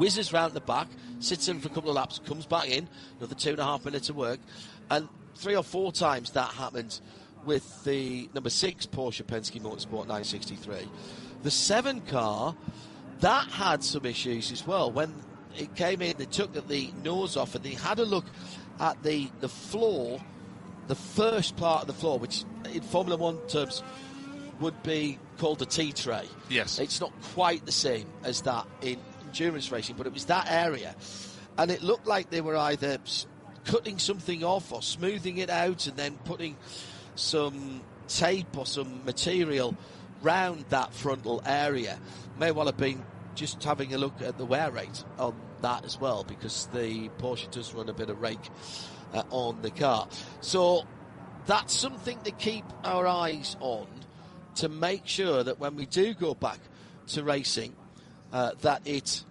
whizzes round the back, sits in for a couple of laps, comes back in, another 2.5 minutes of work, and 3 or 4 times that happened with the number 6 Porsche Penske Motorsport 963. The 7 car, that had some issues as well. When it came in, they took the nose off and they had a look at the floor, the first part of the floor, which in Formula 1 terms would be called a T-tray. Yes. It's not quite the same as that in endurance racing, but it was that area. And it looked like they were either cutting something off or smoothing it out and then putting some tape or some material round that frontal area. May well have been just having a look at the wear rate on that as well, because the Porsche does run a bit of rake on the car. So that's something to keep our eyes on, to make sure that when we do go back to racing, that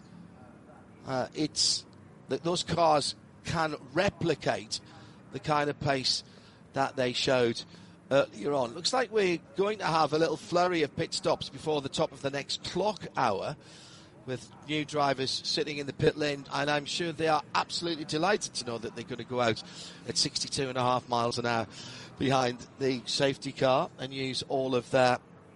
those cars can replicate the kind of pace that they showed earlier on. Looks like we're going to have a little flurry of pit stops before the top of the next clock hour, with new drivers sitting in the pit lane, and I'm sure they are absolutely delighted to know that they're going to go out at 62.5 miles an hour behind the safety car and use all of their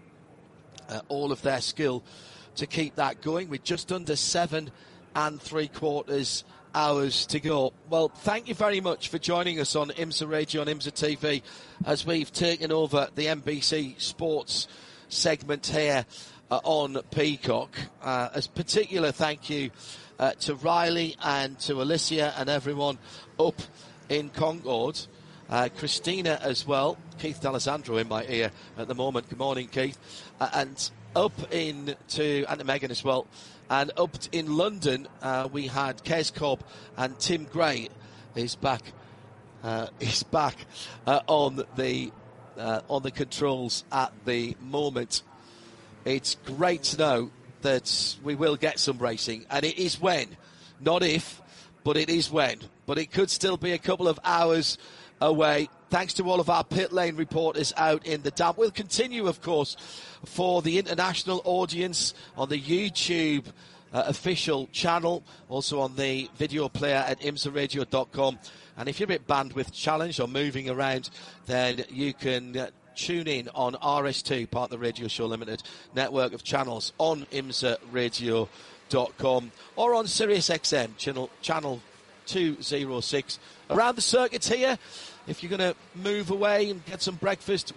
skill to keep that going. We're just under 7 3/4 hours to go. Well, thank you very much for joining us on IMSA Radio and IMSA TV as we've taken over the NBC Sports segment here on Peacock. As particular thank you to Riley and to Alicia and everyone up in Concord. Christina as well. Keith D'Alessandro in my ear at the moment. Good morning, Keith. And up and to Megan as well. And up in London, we had Kes Cobb, and Tim Gray is back. He's back on the controls at the moment. It's great to know that we will get some racing, and it is when, not if, but it is when. But it could still be a couple of hours away. Thanks to all of our pit lane reporters out in the damp. We'll continue, of course, for the international audience on the YouTube official channel, also on the video player at imsaradio.com. And if you're a bit bandwidth challenged or moving around, then you can tune in on RS2, part of the Radio Show Limited network of channels, on imsaradio.com, or on SiriusXM channel 206. Around the circuit here, if you're going to move away and get some breakfast,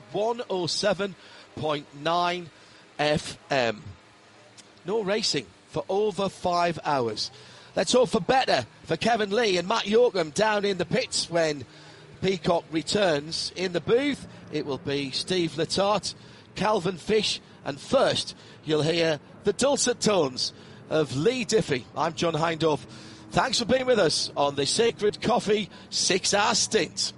107.9 FM. No racing for over 5 hours. Let's hope for better for Kevin Lee and Matt Yorkham down in the pits when Peacock returns. In the booth, it will be Steve Letarte, Calvin Fish, and first you'll hear the dulcet tones of Lee Diffie. I'm John Hindhaugh. Thanks for being with us on the Sacred Coffee 6-hour stint.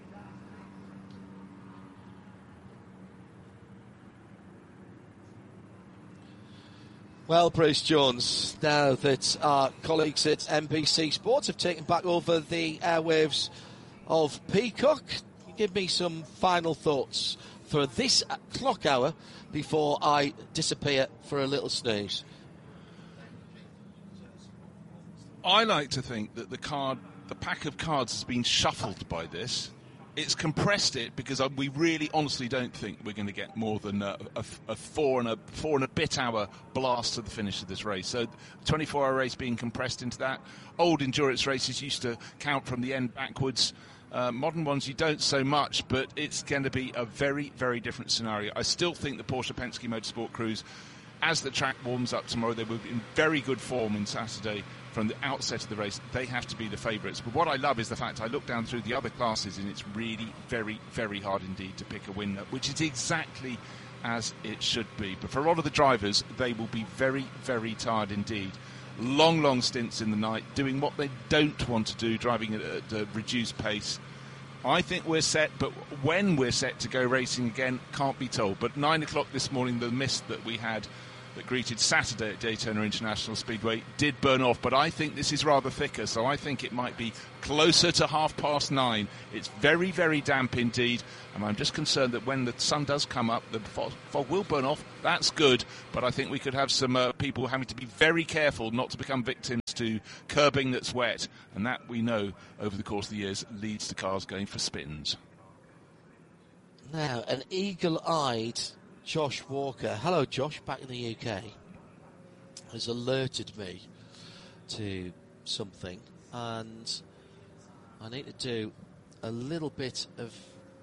Well, Bruce Jones, now that our colleagues at NBC Sports have taken back over the airwaves of Peacock, give me some final thoughts for this clock hour before I disappear for a little snooze. I like to think that the pack of cards has been shuffled by this. It's compressed it because we really honestly don't think we're going to get more than a 4 and a bit hour blast to the finish of this race. So 24-hour race being compressed into that. Old endurance races used to count from the end backwards. Modern ones you don't so much, but it's going to be a very, very different scenario. I still think the Porsche Penske Motorsport crews, as the track warms up tomorrow, they will be in very good form on Saturday. From the outset of the race, they have to be the favourites. But what I love is the fact I look down through the other classes and it's really very, very hard indeed to pick a winner, which is exactly as it should be. But for a lot of the drivers, they will be very, very tired indeed. Long stints in the night, doing what they don't want to do, driving at a reduced pace. I think we're set, but when we're set to go racing again, can't be told. But 9 o'clock this morning, the mist that we had that greeted Saturday at Daytona International Speedway did burn off, but I think this is rather thicker, so I think it might be closer to 9:30. It's very, very damp indeed, and I'm just concerned that when the sun does come up, the fog will burn off. That's good, but I think we could have some people having to be very careful not to become victims to curbing that's wet, and that we know over the course of the years leads to cars going for spins. Now, an eagle-eyed Josh Walker, hello Josh, back in the UK, has alerted me to something, and I need to do a little bit of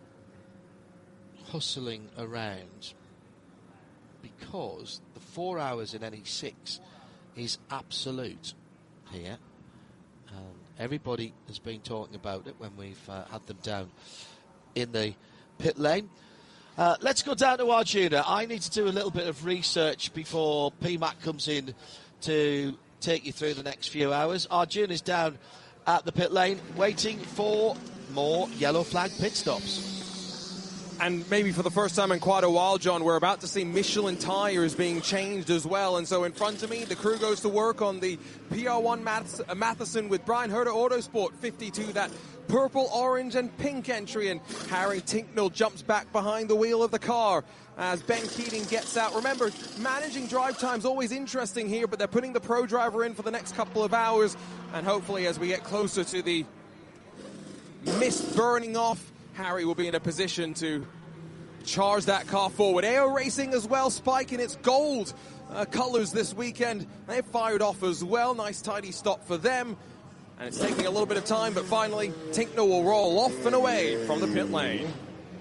hustling around, because the 4 hours in NE6 is absolute here, and everybody has been talking about it when we've had them down in the pit lane. Let's go down to Arjuna. I need to do a little bit of research before PMAC comes in to take you through the next few hours. Arjuna's down at the pit lane waiting for more yellow flag pit stops. And maybe for the first time in quite a while, John, we're about to see Michelin tyres being changed as well. And so in front of me, the crew goes to work on the PR1 Matheson with Brian Herter Autosport 52, that purple, orange and pink entry. And Harry Tincknell jumps back behind the wheel of the car as Ben Keating gets out. Remember, managing drive time's always interesting here, but they're putting the pro driver in for the next couple of hours. And hopefully as we get closer to the mist burning off, Harry will be in a position to charge that car forward. AO Racing as well, spiking its gold colours this weekend. They've fired off as well. Nice tidy stop for them. And it's taking a little bit of time, but finally Tincknell will roll off and away from the pit lane.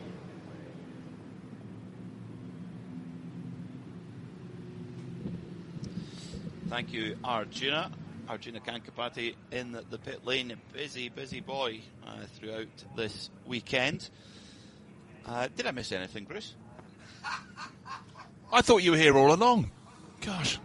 Thank you, Arjuna. Arjuna Kankapati in the pit lane. Busy boy throughout this weekend. Did I miss anything, Bruce? I thought you were here all along. Gosh.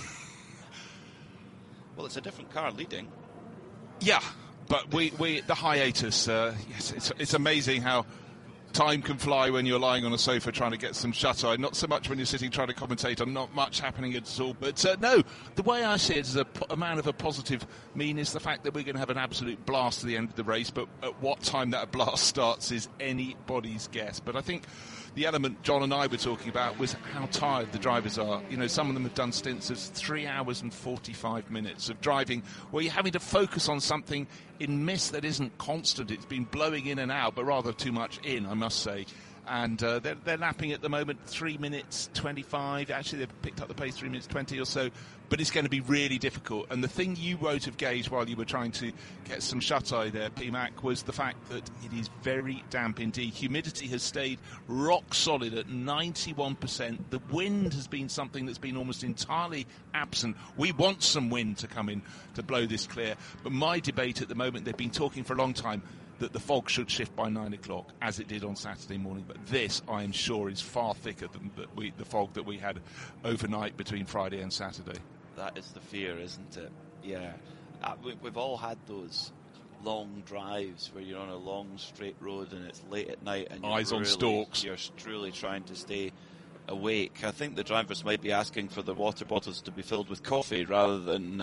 Well, it's a different car leading. Yeah, but we the hiatus, yes, it's amazing how time can fly when you're lying on a sofa trying to get some shut-eye. Not so much when you're sitting trying to commentate on not much happening at all. But no, the way I see it as a man of a positive mean is the fact that we're going to have an absolute blast to the end of the race. But at what time that blast starts is anybody's guess. But I think the element John and I were talking about was how tired the drivers are. You know, some of them have done stints of 3 hours and 45 minutes of driving where you're having to focus on something in mist that isn't constant. It's been blowing in and out, but rather too much in, I must say. And they're lapping at the moment 3 minutes 25. Actually, they've picked up the pace 3 minutes 20 or so. But it's going to be really difficult. And the thing you wrote of Gage while you were trying to get some shut-eye there, PMAC, was the fact that it is very damp indeed. Humidity has stayed rock solid at 91%. The wind has been something that's been almost entirely absent. We want some wind to come in to blow this clear. But my debate at the moment, they've been talking for a long time, that the fog should shift by 9 o'clock, as it did on Saturday morning. But this, I am sure, is far thicker than the fog that we had overnight between Friday and Saturday. That is the fear, isn't it? Yeah. We've all had those long drives where you're on a long straight road and it's late at night and eyes on stalks. You're truly trying to stay awake. I think the drivers might be asking for the water bottles to be filled with coffee rather than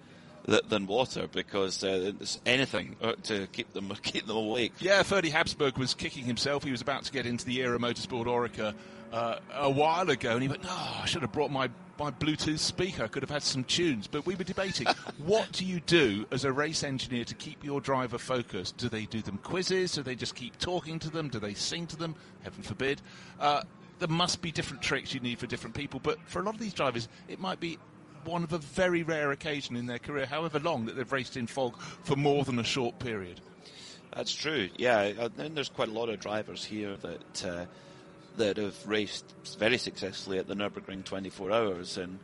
water, because it's anything to keep them awake. Yeah, Ferdy Habsburg was kicking himself. He was about to get into the Era Motorsport Oreca a while ago, and he went, "No, I should have brought my Bluetooth speaker. I could have had some tunes." But we were debating, what do you do as a race engineer to keep your driver focused? Do they do them quizzes? Do they just keep talking to them? Do they sing to them? Heaven forbid. There must be different tricks you need for different people, but for a lot of these drivers, it might be one of a very rare occasion in their career, however long, that they've raced in fog for more than a short period. That's true, yeah. And there's quite a lot of drivers here that have raced very successfully at the Nürburgring 24 Hours, and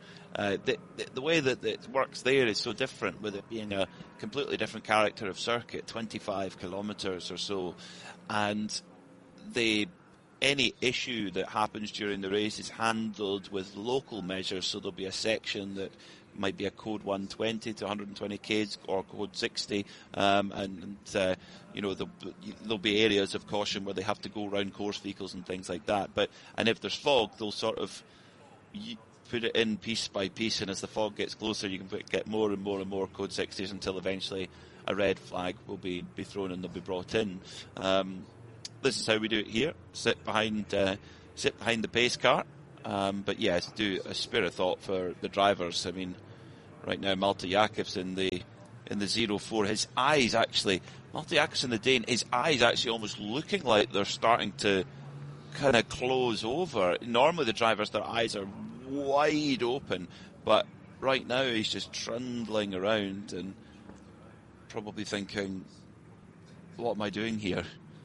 the way that it works there is so different, with it being a completely different character of circuit, 25 kilometres or so, and any issue that happens during the race is handled with local measures. So there'll be a section that might be a code 120 to 120 k's or code 60, there'll be areas of caution where they have to go around course vehicles and things like that. And if there's fog, they'll sort of put it in piece by piece, and as the fog gets closer, you can get more and more and more Code 60s until eventually a red flag will be thrown and they'll be brought in. This is how we do it here. Sit behind the pace car. But yes, do a spare of thought for the drivers. I mean, right now, Malte Jakobs in the 0-4, his eyes actually, Malte Jakobs in the Dane, his eyes actually almost looking like they're starting to kind of close over. Normally the drivers, their eyes are wide open, but right now he's just trundling around and probably thinking, what am I doing here?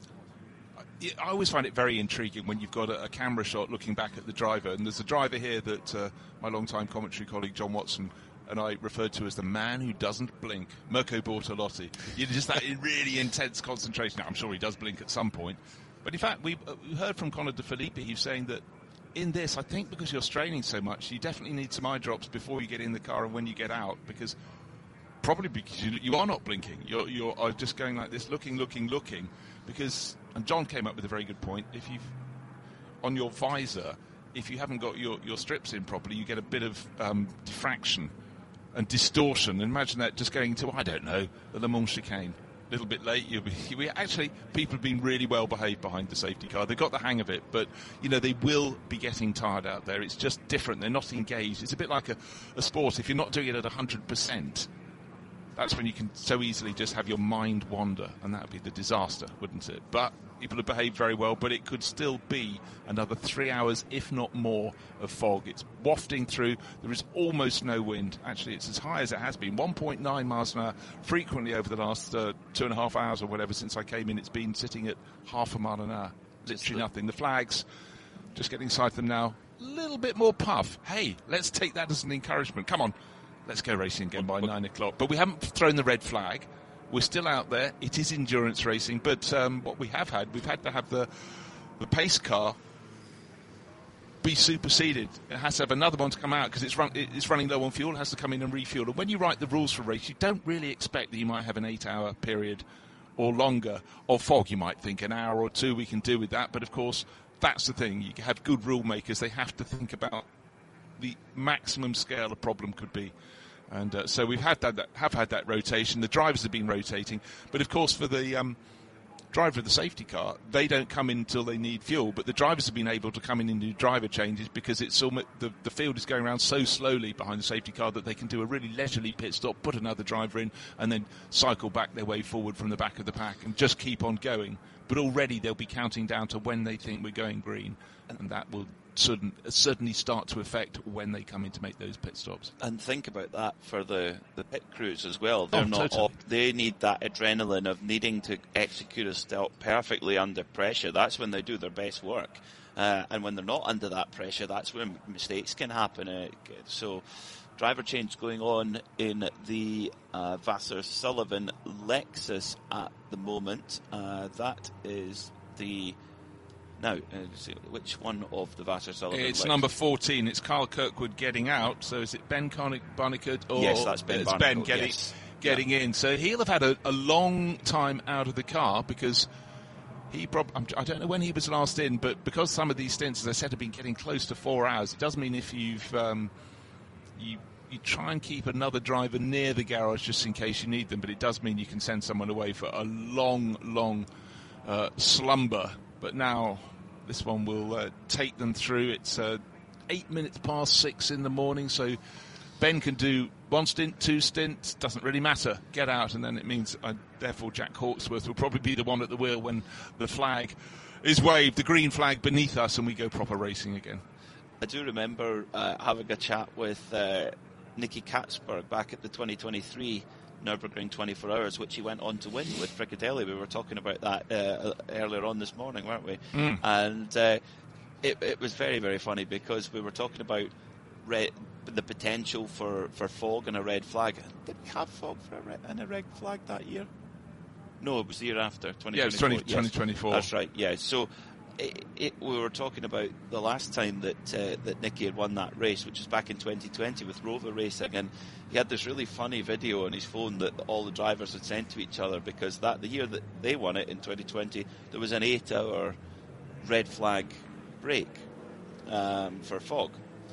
I always find it very intriguing when you've got a camera shot looking back at the driver, and there's a driver here that my long-time commentary colleague John Watson and I referred to as the man who doesn't blink, Mirko Bortolotti. Just that really intense concentration. Now, I'm sure he does blink at some point, but in fact we heard from Conor De Filippi. He's saying that in this, I think because you're straining so much, you definitely need some eye drops before you get in the car and when you get out, because you are not blinking. You're just going like this, looking, because, and John came up with a very good point, if you've, on your visor, if you haven't got your strips in properly, you get a bit of diffraction and distortion. Imagine that just going to, I don't know, the Le Mans chicane. A little bit late, actually, people have been really well behaved behind the safety car. They've got the hang of it, but, they will be getting tired out there. It's just different. They're not engaged. It's a bit like a sport. If you're not doing it at 100%, that's when you can so easily just have your mind wander, and that would be the disaster, wouldn't it? But people have behaved very well, but it could still be another 3 hours, if not more, of fog. It's wafting through. There is almost no wind. Actually, it's as high as it has been, 1.9 miles an hour, frequently over the last 2.5 hours or whatever since I came in. It's been sitting at half a mile an hour. Literally nothing. The flags, just getting sight of them now. A little bit more puff. Hey, let's take that as an encouragement. Come on. Let's go racing again by 9 o'clock. But we haven't thrown the red flag. We're still out there. It is endurance racing. But what we've had to have the pace car be superseded. It has to have another one to come out because it's running low on fuel. It has to come in and refuel. And when you write the rules for a race, you don't really expect that you might have an 8-hour period or longer of fog. You might think an hour or two we can do with that. But, of course, that's the thing. You have good rule makers. They have to think about the maximum scale a problem could be. And so we've had that rotation. The drivers have been rotating, but of course for the driver of the safety car, they don't come in until they need fuel. But the drivers have been able to come in and do driver changes because it's almost, the field is going around so slowly behind the safety car that they can do a really leisurely pit stop, put another driver in, and then cycle back their way forward from the back of the pack and just keep on going. But already they'll be counting down to when they think we're going green, and that will certainly start to affect when they come in to make those pit stops. And think about that for the pit crews as well. They're not totally. They need that adrenaline of needing to execute a stop perfectly under pressure. That's when they do their best work. And when they're not under that pressure, that's when mistakes can happen. So driver change going on in the Vasser-Sullivan Lexus at the moment. That is the... Now, which one of the Vasser-Sullivan? It's number 14. It's Carl Kirkwood getting out. So is it Ben Barnicoat? Or yes, that's Ben Barnicoat. Ben getting in. So he'll have had a long time out of the car because I don't know when he was last in, but because some of these stints, as I said, have been getting close to 4 hours, it does mean if you've you try and keep another driver near the garage just in case you need them, but it does mean you can send someone away for a long slumber. But now this one will take them through. It's 8 minutes past 6 in the morning, so Ben can do one stint, two stints, doesn't really matter. Get out, and then it means, therefore, Jack Hawksworth will probably be the one at the wheel when the flag is waved, the green flag beneath us, and we go proper racing again. I do remember having a chat with Nicky Katzberg back at the 2023 Nürburgring 24 Hours, which he went on to win with Fricadelli. We were talking about that earlier on this morning, weren't we? And it was very, very funny because we were talking about the potential for fog and a red flag. Did we have fog and a red flag that year? No, it was the year after, 2024. Yeah, it was 2024. That's right, yeah. So we were talking about the last time that Nicky had won that race, which was back in 2020 with Rover Racing, and he had this really funny video on his phone that all the drivers had sent to each other because the year that they won it in 2020, there was an 8-hour red flag break for fog.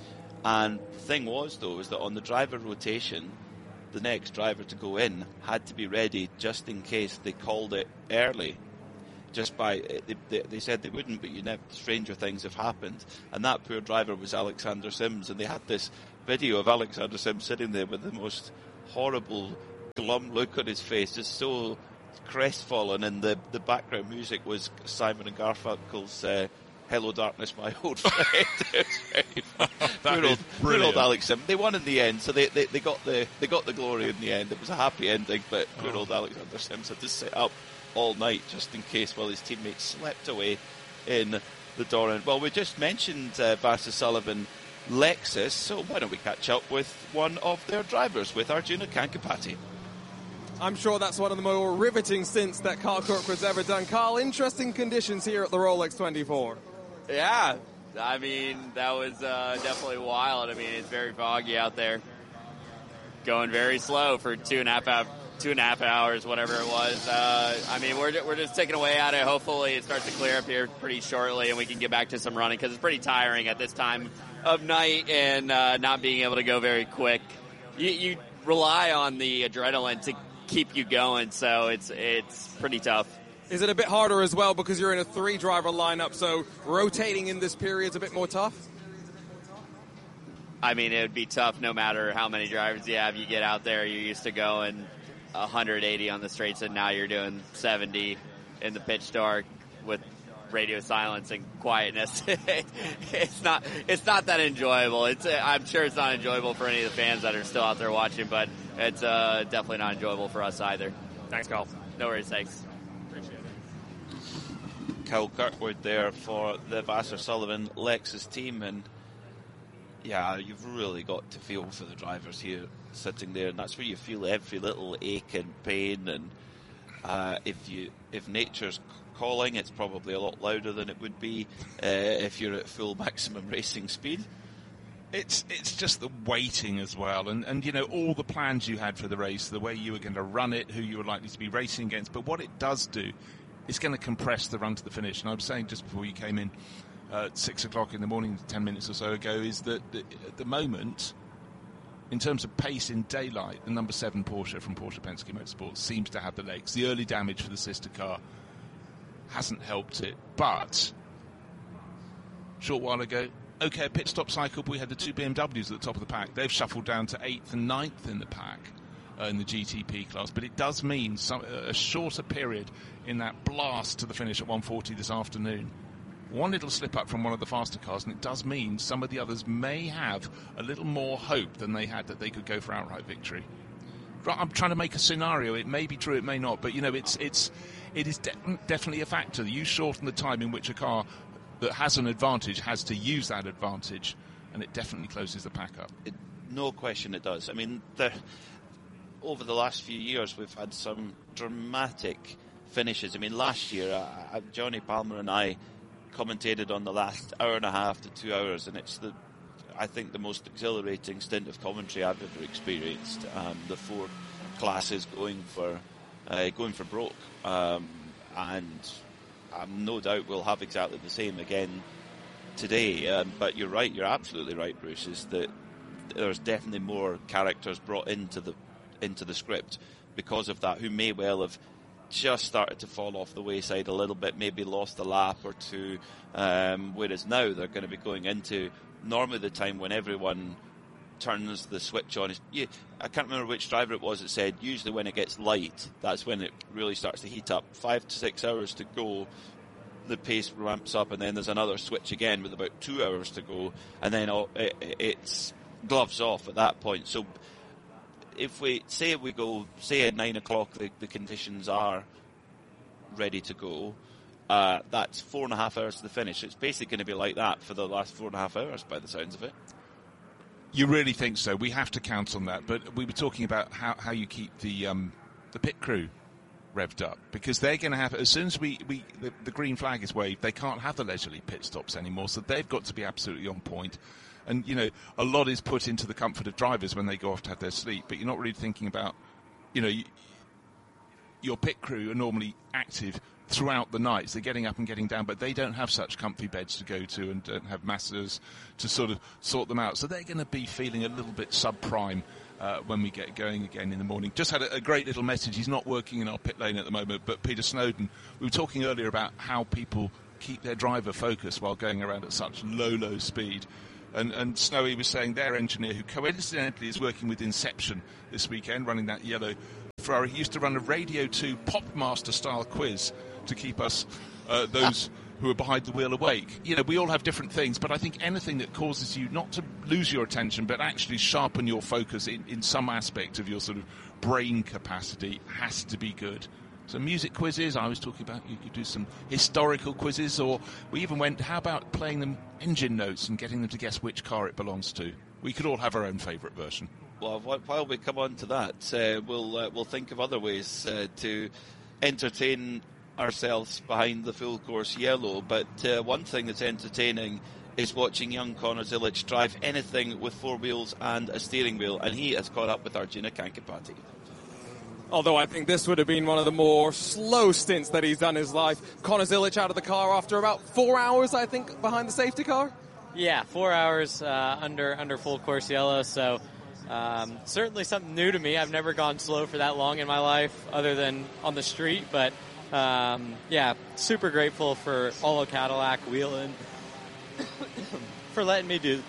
And the thing was, though, is that on the driver rotation, the next driver to go in had to be ready just in case they called it early. Just by they said they wouldn't, but stranger things have happened. And that poor driver was Alexander Sims, and they had this video of Alexander Sims sitting there with the most horrible, glum look on his face, just so crestfallen, and the background music was Simon and Garfunkel's Hello Darkness, My Old Friend. Poor old Alex Sims. They won in the end, so they got the glory in the end. It was a happy ending, but poor old Alexander Sims had to sit up all night just in case while his teammates slept away in the Doran. Well, we just mentioned Vasser Sullivan Lexus, so why don't we catch up with one of their drivers, with Arjuna Kankapati. I'm sure that's one of the more riveting stints that Carl Kirkwood's ever done. Carl, interesting conditions here at the Rolex 24. Yeah, I mean, that was definitely wild. I mean, it's very foggy out there. Going very slow for 2.5 hours, whatever it was. I mean, we're just taking away at it. Hopefully it starts to clear up here pretty shortly and we can get back to some running, because it's pretty tiring at this time of night and not being able to go very quick. You rely on the adrenaline to keep you going, so it's pretty tough. Is it a bit harder as well because you're in a 3-driver lineup, so rotating in this period is a bit more tough? I mean, it would be tough no matter how many drivers you have. You get out there, you're used to going 180 on the straights, and now you're doing 70 in the pitch dark with radio silence and quietness. It's not that enjoyable. I'm sure it's not enjoyable for any of the fans that are still out there watching, but it's definitely not enjoyable for us either. Thanks, Carl. No worries, thanks. Appreciate it. Kyle Kirkwood there for the Vasser Sullivan Lexus team, and yeah, you've really got to feel for the drivers here sitting there, and that's where you feel every little ache and pain, and if nature's calling, it's probably a lot louder than it would be if you're at full maximum racing speed. It's just the waiting as well, and you know, all the plans you had for the race, the way you were going to run it, who you were likely to be racing against, but what it does do, it's going to compress the run to the finish. And I was saying just before you came in, at 6 o'clock in the morning, 10 minutes or so ago, is that at the moment, in terms of pace in daylight, the number 7 Porsche from Porsche Penske Motorsports seems to have the legs. The early damage for the sister car hasn't helped it, but a short while ago, okay, pit stop cycle, we had the 2 BMWs at the top of the pack. They've shuffled down to 8th and 9th in the pack in the GTP class, but it does mean a shorter period in that blast to the finish at 1:40 this afternoon. One little slip up from one of the faster cars, and it does mean some of the others may have a little more hope than they had that they could go for outright victory. I'm trying to make a scenario. It may be true, it may not, but you know, it is definitely a factor. You shorten the time in which a car that has an advantage has to use that advantage, and it definitely closes the pack up. No question it does. I mean, over the last few years, we've had some dramatic finishes. I mean, last year, Johnny Palmer and I commentated on the last hour and a half to 2 hours, and it's I think the most exhilarating stint of commentary I've ever experienced. The 4 classes going for broke, and no doubt we'll have exactly the same again today. But you're right, you're absolutely right, Bruce, is that there's definitely more characters brought into the script because of that, who may well have just started to fall off the wayside a little bit, maybe lost a lap or two, whereas now they're going to be going into normally the time when everyone turns the switch on. I can't remember which driver it was that said usually when it gets light, that's when it really starts to heat up. 5 to 6 hours to go, the pace ramps up, and then there's another switch again with about 2 hours to go, and then it's gloves off at that point. So if we go at 9 o'clock, the conditions are ready to go, that's 4.5 hours to the finish. It's basically going to be like that for the last 4.5 hours by the sounds of it. You really think so? We have to count on that. But we were talking about how you keep the pit crew revved up, because they're going to have, as soon as the green flag is waved, they can't have the leisurely pit stops anymore. So they've got to be absolutely on point. And, you know, a lot is put into the comfort of drivers when they go off to have their sleep, but you're not really thinking about, you know, your pit crew are normally active throughout the night. They're getting up and getting down, but they don't have such comfy beds to go to and don't have masseurs to sort of sort them out. So they're going to be feeling a little bit subprime when we get going again in the morning. Just had a great little message. He's not working in our pit lane at the moment, but Peter Snowden, we were talking earlier about how people keep their driver focused while going around at such low speed. And Snowy was saying their engineer, who coincidentally is working with Inception this weekend, running that yellow Ferrari, he used to run a Radio 2 Popmaster-style quiz to keep us, those who are behind the wheel, awake. You know, we all have different things, but I think anything that causes you not to lose your attention, but actually sharpen your focus in some aspect of your sort of brain capacity has to be good. So music quizzes, I was talking about, you could do some historical quizzes, or we even went, how about playing them engine notes and getting them to guess which car it belongs to? We could all have our own favourite version. Well, while we come on to that, we'll think of other ways to entertain ourselves behind the full course yellow. But one thing that's entertaining is watching young Conor Zilic drive anything with four wheels and a steering wheel, and he has caught up with Arjuna Kankipati. Although I think this would have been one of the more slow stints that he's done in his life. Conor Zilic out of the car after about 4 hours, I think, behind the safety car. Yeah, 4 hours under full course yellow. So certainly something new to me. I've never gone slow for that long in my life, other than on the street. But yeah, super grateful for Olo Cadillac, Wheeling, for letting me do.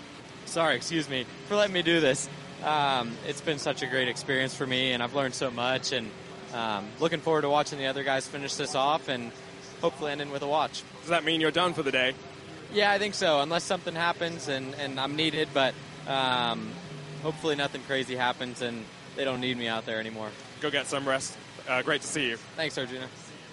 For letting me do this. It's been such a great experience for me, and I've learned so much, and looking forward to watching the other guys finish this off and hopefully ending with a watch. Does that mean you're done for the day? Yeah, I think so, unless something happens and I'm needed, but hopefully nothing crazy happens and they don't need me out there anymore. Go get some rest. Great to see you. Thanks, Arjuna.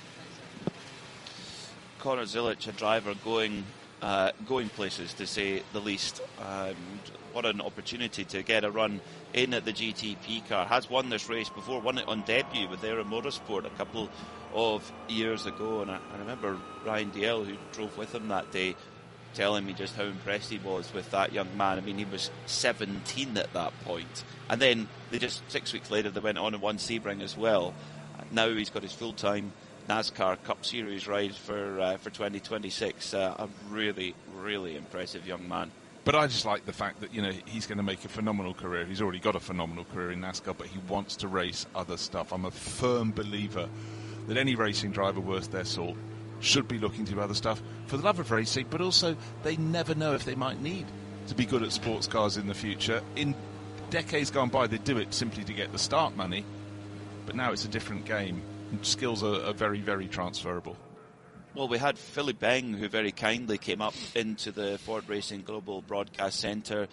Conor Zilic, a driver going places, to say the least. What an opportunity to get a run in at the GTP car. Has won this race before, won it on debut with Era Motorsport a couple of years ago. And I remember Ryan Dalziel, who drove with him that day, telling me just how impressed he was with that young man. I mean, he was 17 at that point. And then they just 6 weeks later, they went on and won Sebring as well. Now he's got his full-time NASCAR Cup Series ride for 2026. A really, really impressive young man. But I just like the fact that, you know, he's going to make a phenomenal career. He's already got a phenomenal career in NASCAR, but he wants to race other stuff. I'm a firm believer that any racing driver worth their salt should be looking to do other stuff for the love of racing, but also they never know if they might need to be good at sports cars in the future. In decades gone by, they do it simply to get the start money, but now it's a different game. Skills are very, very transferable. Well, we had Philip Beng, who very kindly came up into the Ford Racing Global Broadcast Centre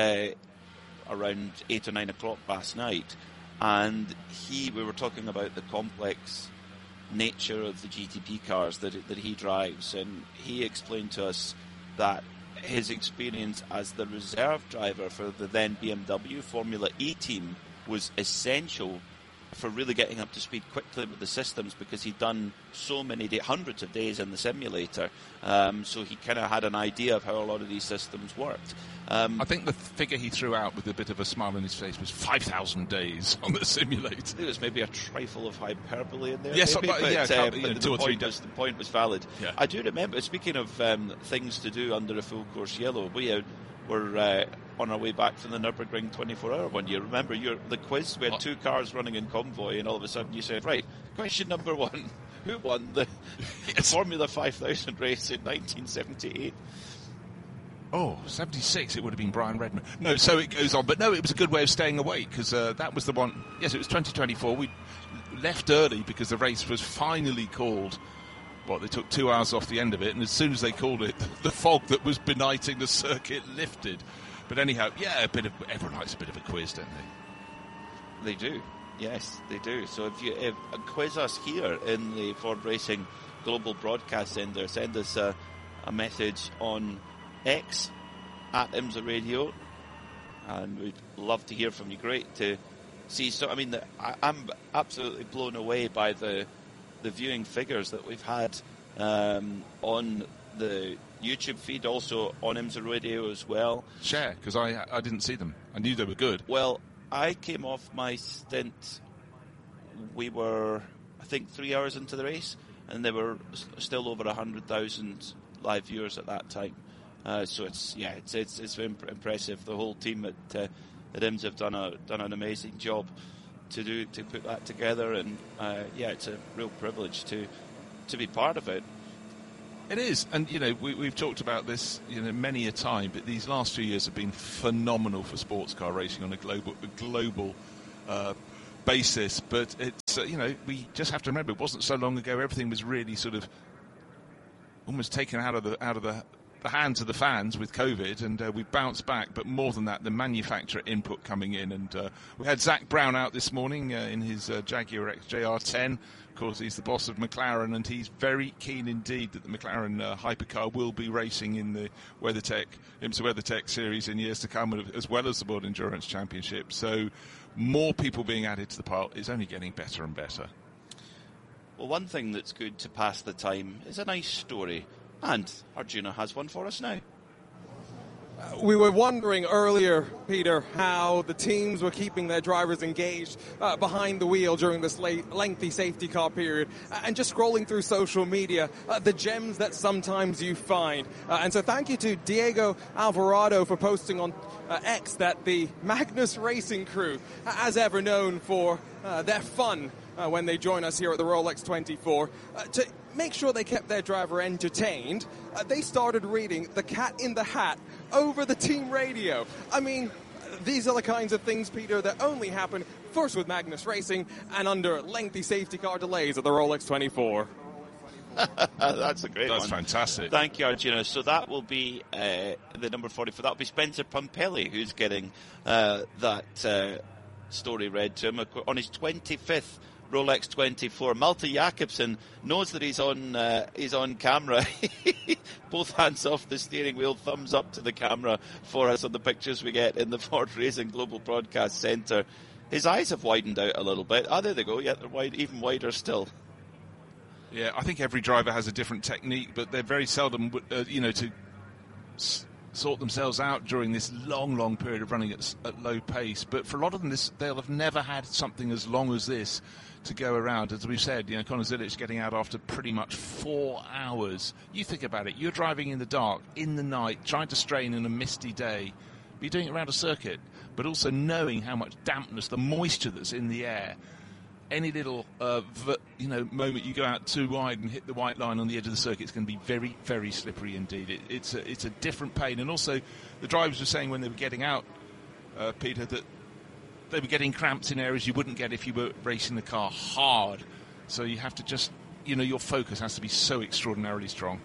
around 8 or 9 o'clock last night, and we were talking about the complex nature of the GTP cars that he drives, and he explained to us that his experience as the reserve driver for the then BMW Formula E team was essential for really getting up to speed quickly with the systems, because he'd done so many hundreds of days in the simulator, so he kind of had an idea of how a lot of these systems worked. I think the figure he threw out with a bit of a smile on his face was 5,000 days on the simulator. There was maybe a trifle of hyperbole in there. Yes, maybe, but the point was valid. Yeah. I do remember, speaking of things to do under a full course yellow, we were on our way back from the Nürburgring 24-hour one year. Remember the quiz? We had two cars running in convoy, and all of a sudden you said, right, question number one, who won the Formula 5000 race in 1978? Oh, 76, it would have been Brian Redman. No, so it goes on. But no, it was a good way of staying awake, because that was the one. Yes, it was 2024. We left early because the race was finally called. They took 2 hours off the end of it, and as soon as they called it, the fog that was benighting the circuit lifted. But anyhow, yeah, everyone likes a bit of a quiz, don't they? They do. Yes, they do. So if you quiz us here in the Ford Racing Global Broadcast Centre, send us a message on X at IMSA Radio, and we'd love to hear from you. Great to see. So I mean, I'm absolutely blown away by the viewing figures that we've had on the YouTube feed, also on IMSA Radio as well. Share, because I didn't see them. I knew they were good. Well, I came off my stint. We were I think, 3 hours into the race, and there were still over 100,000 live viewers at that time. So it's very impressive. The whole team at IMSA have done an amazing job to put that together, and it's a real privilege to be part of it. It is, and we've talked about this many a time, but these last few years have been phenomenal for sports car racing on a global basis. But it's we just have to remember, it wasn't so long ago everything was really sort of almost taken out of the hands of the fans with COVID, and we bounced back. But more than that, the manufacturer input coming in, and we had Zach Brown out this morning in his Jaguar XJR10. Of course, he's the boss of McLaren, and he's very keen indeed that the McLaren hypercar will be racing in the IMSA WeatherTech series in years to come, as well as the World Endurance Championship. So more people being added to the pile is only getting better and better. Well, one thing that's good to pass the time is a nice story, and Arjuna has one for us now. We were wondering earlier, Peter, how the teams were keeping their drivers engaged behind the wheel during this lengthy safety car period, and just scrolling through social media, the gems that sometimes you find. And so thank you to Diego Alvarado for posting on X that the Magnus Racing crew, as ever known for their fun when they join us here at the Rolex 24, to make sure they kept their driver entertained, they started reading The Cat in the Hat over the team radio. I mean, these are the kinds of things, Peter, that only happen first with Magnus Racing and under lengthy safety car delays at the Rolex 24. That's a great one. That's fantastic. Thank you, Arjuna. So that will be the number 44. That will be Spencer Pumpelly, who's getting that story read to him on his 25th Rolex 24. Malte Jakobsen knows that he's on camera. Both hands off the steering wheel, thumbs up to the camera for us on the pictures we get in the Ford Racing Global Broadcast Centre. His eyes have widened out a little bit. There they go. Yeah, they're wide, even wider still. Yeah, I think every driver has a different technique, but they're very seldom, to sort themselves out during this long period of running at low pace. But for a lot of them, they'll have never had something as long as this to go around. As we've said, Conor Zilic getting out after pretty much 4 hours. You think about it, you're driving in the dark, in the night, trying to strain in a misty day. But you're doing it around a circuit, but also knowing how much dampness, the moisture that's in the air. Any little moment you go out too wide and hit the white line on the edge of the circuit, it's going to be very, very slippery indeed. It's a different pain. And also, the drivers were saying when they were getting out, Peter, that they were getting cramps in areas you wouldn't get if you were racing the car hard. So you have to just, your focus has to be so extraordinarily strong.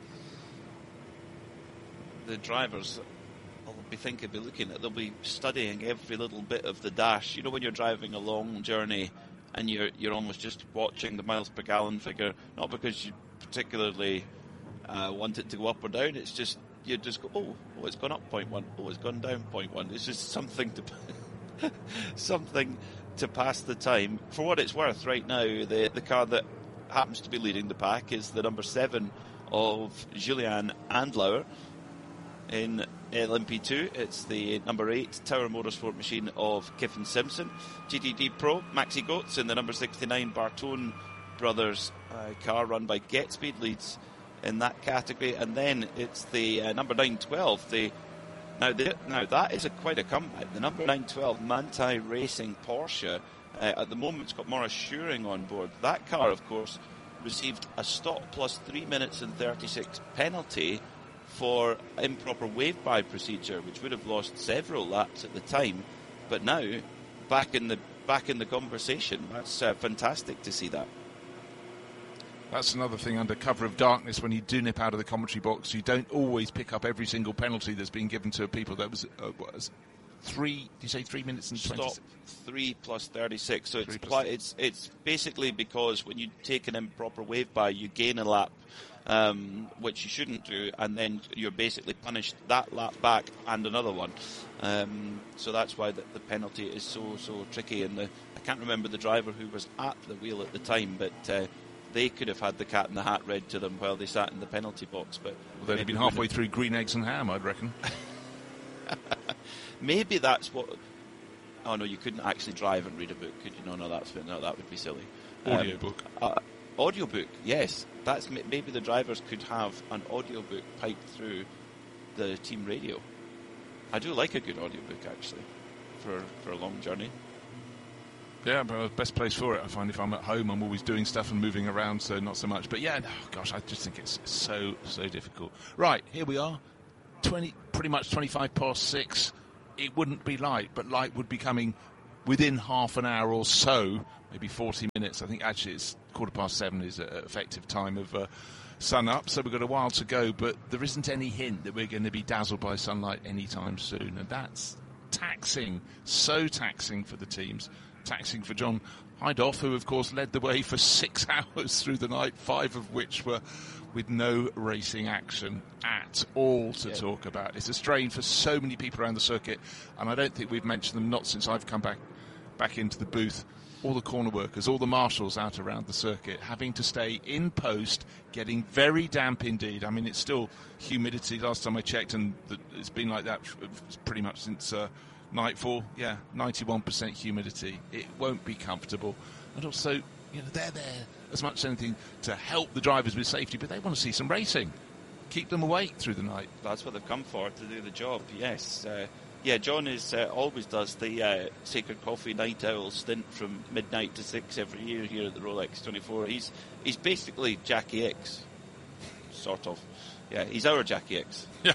The drivers will be looking at, they'll be studying every little bit of the dash. When you're driving a long journey, and you're almost just watching the miles per gallon figure, not because you particularly want it to go up or down. It's just you just go, oh, it's gone up 0.1. Oh, it's gone down 0.1. It's just something to pass the time. For what it's worth, right now the car that happens to be leading the pack is the number 7 of Julian Andlauer in LMP2. It's the number 8 Tower Motorsport machine of Kiffin Simpson. GTD Pro, Maxi Goetz in the number 69 Bartone Brothers car run by GetSpeed leads in that category. And then it's the number 912. Now that is quite a comeback. The number 912 Manthey Racing Porsche. At the moment it's got Maurice Schuring on board. That car, of course, received a stop plus 3 minutes and 36 penalty for improper wave-by procedure, which would have lost several laps at the time, but now back in the conversation. That's fantastic to see that. That's another thing under cover of darkness. When you do nip out of the commentary box, you don't always pick up every single penalty that's been given to people. That was 3. Did you say 3 minutes and 20? Stop 3 plus 36. So it's basically because when you take an improper wave-by, you gain a lap. Which you shouldn't do, and then you're basically punished that lap back and another one. So that's why the penalty is so tricky. And I can't remember the driver who was at the wheel at the time, but they could have had the Cat in the Hat read to them while they sat in the penalty box. But they'd have been halfway through Green Eggs and Ham, I'd reckon. Maybe that's what Oh no, you couldn't actually drive and read a book, could you? No, that would be silly. Audiobook. Audiobook, yes. That's maybe the drivers could have an audiobook piped through the team radio. I do like a good audiobook actually for a long journey. Yeah, but best place for it, I find. If I'm at home, I'm always doing stuff and moving around, so not so much. But yeah, gosh, I just think it's so difficult. Right, here we are, pretty much 25 past 6. It wouldn't be light, but light would be coming within half an hour or so, maybe 40 minutes. I think actually it's 7:15 is an effective time of sun up, so we've got a while to go, but there isn't any hint that we're going to be dazzled by sunlight anytime soon, and that's taxing, so taxing for the teams. Taxing for John Hindhaugh, who of course led the way for 6 hours through the night, 5 of which were with no racing action at all to talk about. It's a strain for so many people around the circuit, and I don't think we've mentioned them, not since I've come back into the booth. All the corner workers, all the marshals out around the circuit, having to stay in post, getting very damp indeed. I mean, it's still humidity. Last time I checked, and it's been like that pretty much since nightfall. 91% humidity. It won't be comfortable. And also, they're there as much as anything to help the drivers with safety, but they want to see some racing. Keep them awake through the night. That's what they've come for, to do the job, yes. John always does the Sacred Coffee Night Owl stint from midnight to 6 every year here at the Rolex 24. He's basically Jackie X, sort of. Yeah, he's our Jackie X. Yeah.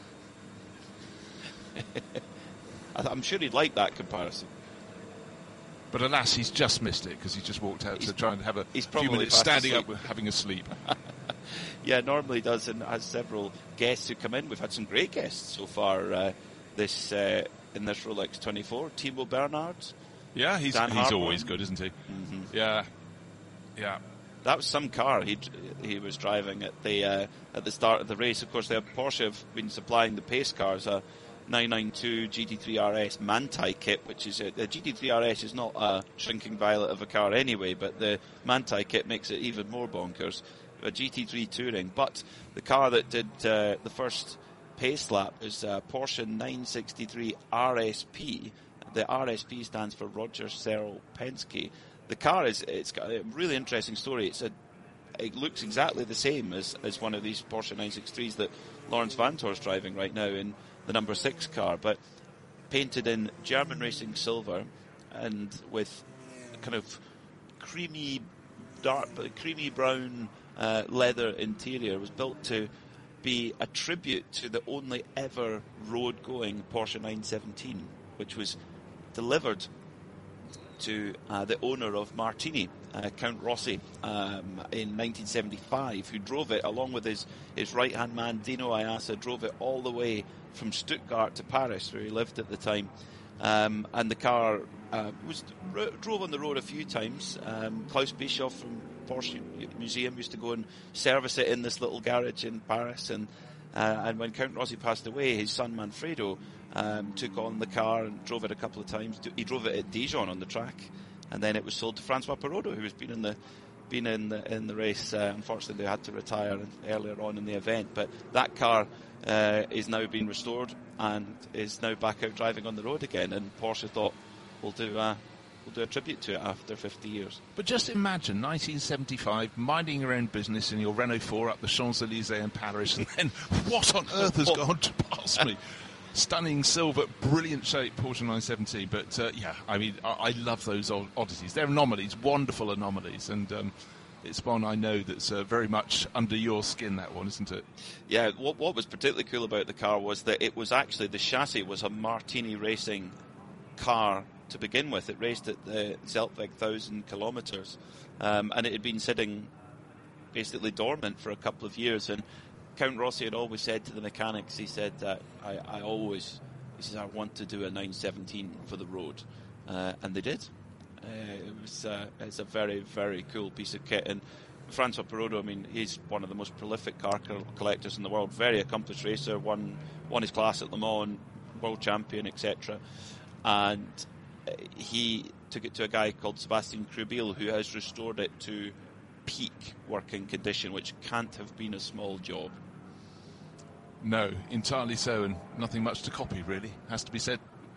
I'm sure he'd like that comparison. But alas, he's just missed it because he's just walked out to try and have a few minutes standing up, having a sleep. Yeah, normally does, and has several guests who come in. We've had some great guests so far in this Rolex 24. Timo Bernhard. Yeah, he's always good, isn't he? Mm-hmm. Yeah. That was some car he was driving at the start of the race. Of course, Porsche have been supplying the pace cars 992 GT3 RS Manti kit, which is the GT3 RS is not a shrinking violet of a car anyway, but the Manti kit makes it even more bonkers. A GT3 Touring, but the car that did the first pace lap is Porsche 963 RSP. The RSP stands for Roger Searle Penske. The car it's got a really interesting story. It looks exactly the same as one of these Porsche 963s that Lawrence Vantor's driving right now in the number 6 car, but painted in German racing silver and with kind of creamy brown leather interior. Was built to be a tribute to the only ever road-going Porsche 917, which was delivered to the owner of Martini, Count Rossi, in 1975, who drove it along with his right-hand man Dino Iassa, drove it all the way from Stuttgart to Paris, where he lived at the time. And the car drove on the road a few times. Klaus Bischoff from Porsche Museum used to go and service it in this little garage in Paris, and when Count Rossi passed away, his son Manfredo took on the car and drove it a couple of times. He drove it at Dijon on the track, and then it was sold to Francois Perrodo, who has been in the race. Unfortunately, they had to retire earlier on in the event, but that car is now being restored and is now back out driving on the road again. And Porsche thought, we'll do a tribute to it after 50 years. But just imagine 1975, minding your own business in your Renault 4 up the Champs-Élysées in Paris, and then what on earth has gone past me? Stunning silver, brilliant shape Porsche 917. But I love those oddities. They're anomalies, wonderful anomalies, and it's one I know that's very much under your skin, that one, isn't it? Yeah, what was particularly cool about the car was that it was actually, the chassis was a Martini Racing car to begin with. It raced at the Zeltweg 1,000 kilometres, and it had been sitting basically dormant for a couple of years. And Count Rossi had always said to the mechanics, he said, I want to do a 917 for the road, and they did. It's a very, very cool piece of kit. And Francois Perrodo, I mean, he's one of the most prolific car collectors in the world, very accomplished racer, won his class at Le Mans, world champion, etc. And he took it to a guy called Sebastian Krubel, who has restored it to peak working condition, which can't have been a small job. No, entirely so, and nothing much to copy, really, has to be said.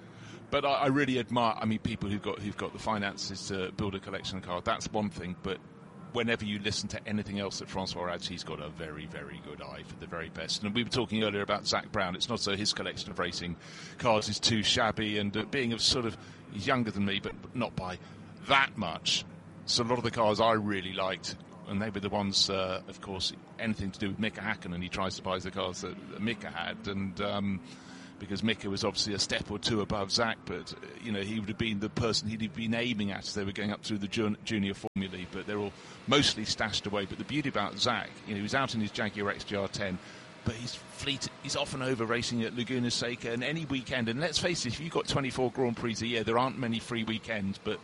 But I really admire, people who've got the finances to build a collection of cars. That's one thing, but whenever you listen to anything else that Francois adds, he's got a very, very good eye for the very best. And we were talking earlier about Zak Brown. It's not so his collection of racing cars is too shabby, and being of sort of, he's younger than me, but not by that much. So a lot of the cars I really liked, and they were the ones, of course, anything to do with Mika Hakkinen. He tries to buy the cars that Mika had, and because Mika was obviously a step or two above Zak, but he would have been the person he'd been aiming at as they were going up through the junior formulae, but they're all mostly stashed away. But the beauty about Zak, he was out in his Jaguar XJR10, but he's often over racing at Laguna Seca, and any weekend, and let's face it, if you've got 24 Grand Prix a year, there aren't many free weekends, but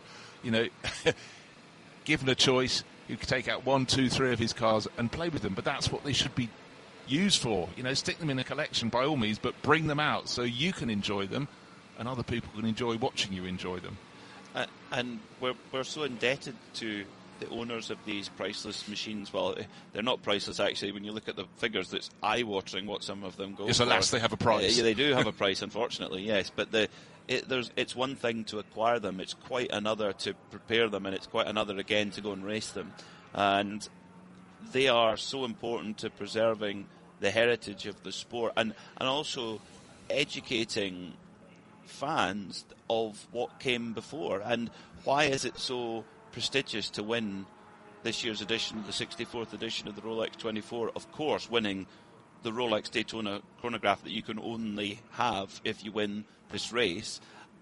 given a choice, you could take out 1, 2, 3 of his cars and play with them, but that's what they should be used for. Stick them in a collection by all means, but bring them out so you can enjoy them and other people can enjoy watching you enjoy them. And we're so indebted to the owners of these priceless machines. Well, they're not priceless actually. When you look at the figures, it's eye-watering what some of them go for. Yes, alas, they have a price. Yeah, they do have a price, unfortunately, yes. But it's one thing to acquire them. It's quite another to prepare them, and it's quite another again to go and race them. And they are so important to preserving the heritage of the sport, and also educating fans of what came before. And why is it so prestigious to win this year's edition, the 64th edition of the Rolex 24? Of course, winning the Rolex Daytona chronograph that you can only have if you win this race.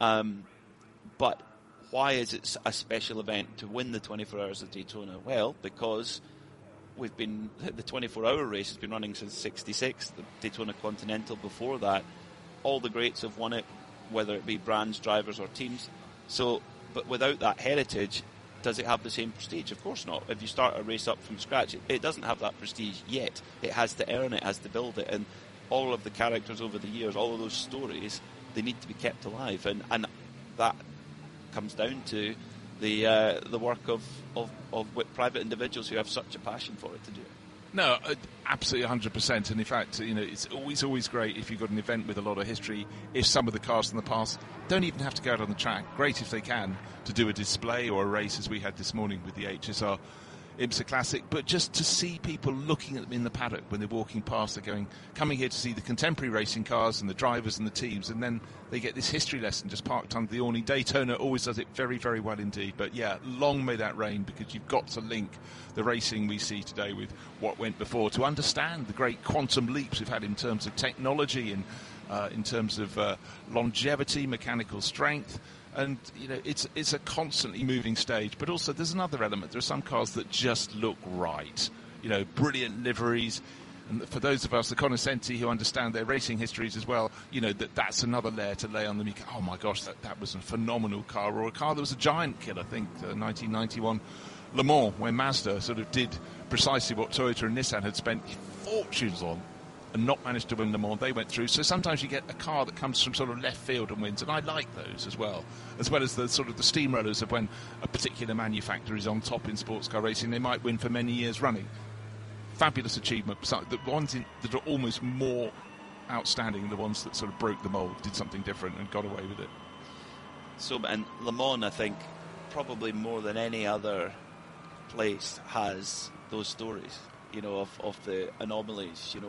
But why is it a special event to win the 24 Hours of Daytona? Well, because the 24-hour race has been running since '66. The Daytona Continental before that, all the greats have won it, whether it be brands, drivers, or teams. So, but without that heritage, does it have the same prestige? Of course not. If you start a race up from scratch, it doesn't have that prestige yet. It has to earn it, has to build it, and all of the characters over the years, all of those stories, they need to be kept alive, and that comes down to the work of private individuals who have such a passion for it to do it. No, absolutely 100%. And in fact, it's always great if you've got an event with a lot of history, if some of the cars in the past don't even have to go out on the track. Great if they can, to do a display or a race as we had this morning with the HSR IMSA Classic, but just to see people looking at them in the paddock when they're walking past, they're coming here to see the contemporary racing cars and the drivers and the teams, and then they get this history lesson just parked under the awning. Daytona always does it very, very well indeed. But yeah, long may that reign, because you've got to link the racing we see today with what went before to understand the great quantum leaps we've had in terms of technology and in terms of longevity, mechanical strength. And, it's a constantly moving stage. But also there's another element. There are some cars that just look right. Brilliant liveries. And for those of us, the cognoscenti who understand their racing histories as well, that's another layer to lay on them. You go, oh my gosh, that was a phenomenal car. Or a car that was a giant killer, I think, 1991 Le Mans, where Mazda sort of did precisely what Toyota and Nissan had spent fortunes on and not managed to win Le Mans. They went through. So sometimes you get a car that comes from sort of left field and wins, and I like those as well as the sort of the steamrollers of when a particular manufacturer is on top in sports car racing. They might win for many years running. Fabulous achievement. The ones that are almost more outstanding than the ones that sort of broke the mold, did something different and got away with it. So, and Le Mans, I think, probably more than any other place has those stories, of the anomalies, the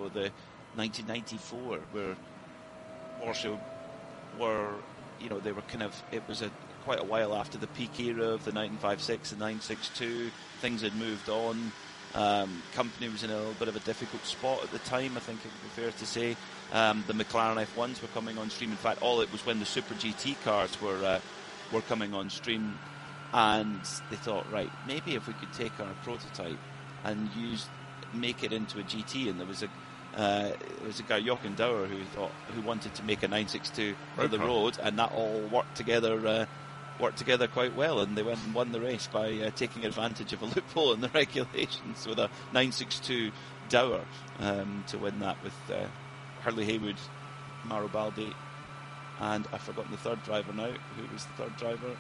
1994 where Porsche were, they were it was quite a while after the peak era of the 1956 and 962. Things had moved on. Company was in a little bit of a difficult spot at the time, I think it would be fair to say. The McLaren F1s were coming on stream. In fact, it was when the Super GT cars were coming on stream, and they thought, right, maybe if we could take our prototype and make it into a GT. And there was a guy, Jochen Dauer, who wanted to make a 962 for the road, and that all worked together quite well, and they went and won the race by taking advantage of a loophole in the regulations with a 962 Dauer to win that with Hurley Haywood, Mauro Baldi, and I've forgotten the third driver now. Who was the third driver?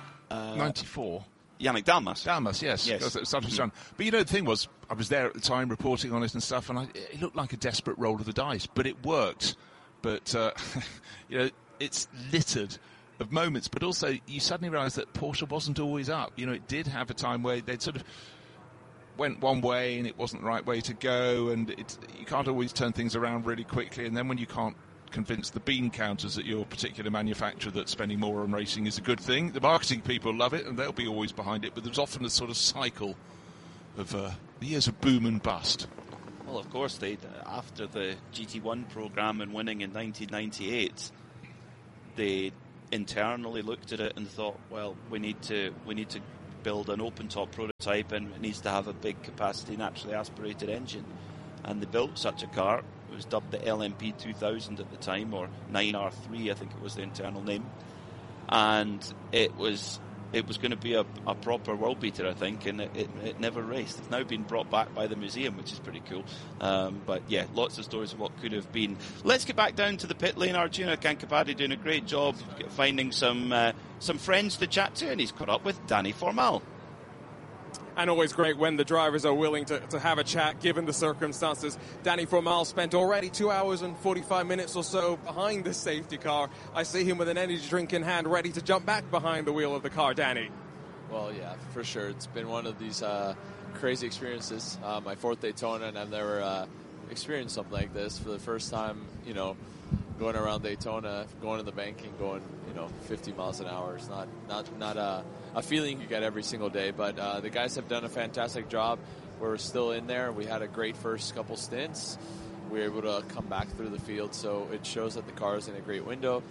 94. Yannick Dalmas. Yes. But the thing was, I was there at the time reporting on it and stuff, and it looked like a desperate roll of the dice, but it worked. But, it's littered moments, but also you suddenly realise that Porsche wasn't always up. You know, it did have a time where they'd sort of went one way and it wasn't the right way to go, and you can't always turn things around really quickly, and then when you can't convince the bean counters at your particular manufacturer that spending more on racing is a good thing, the marketing people love it and they'll be always behind it, but there's often a sort of cycle of years of boom and bust. Well, of course, after the GT1 program and winning in 1998, they internally looked at it and thought, well, we need to build an open-top prototype, and it needs to have a big capacity naturally aspirated engine. And they built such a car. It was dubbed the LMP 2000 at the time, or 9R3, I think it was the internal name. And it was going to be a proper world beater, I think, and it never raced. It's now been brought back by the museum, which is pretty cool. But yeah, lots of stories of what could have been. Let's get back down to the pit lane. Arjuna Kankapati doing a great job finding some friends to chat to, and he's caught up with Danny Formal. And always great when the drivers are willing to have a chat, given the circumstances. Danny Formal spent already 2 hours and 45 minutes or so behind the safety car. I see him with an energy drink in hand, ready to jump back behind the wheel of the car. Danny. Well, yeah, for sure. It's been one of these crazy experiences. My fourth Daytona, and I've never experienced something like this. For the first time, you know, going around Daytona, going to the banking, going, 50 miles an hour. It's not a feeling you get every single day, but the guys have done a fantastic job. We're still in there. We had a great first couple stints. We were able to come back through the field, so it shows that the car is in a great window.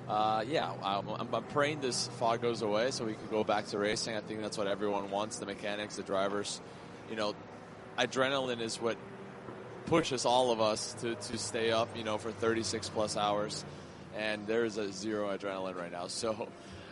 I'm praying this fog goes away so we can go back to racing. I think that's what everyone wants, the mechanics, the drivers. Adrenaline is what pushes all of us to stay up, for 36 plus hours, and there's a zero adrenaline right now. So